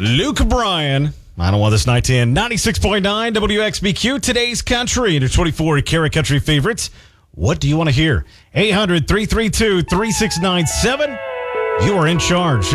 Luke Bryan. I don't want this night to end. 96.9 WXBQ. Today's country and your 24 karat country favorites. What do you want to hear? 800-332-3697. You are in charge.